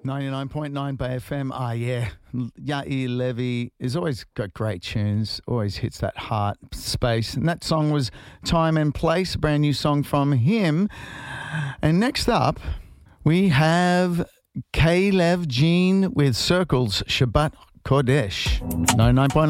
99.9 Bay FM. Yeah. Yair Levy has always got great tunes, always hits that heart space. And that song was Time and Place, a brand new song from him. And next up, we have Kalev Jean with Circles, Shabbat Kodesh. 99.9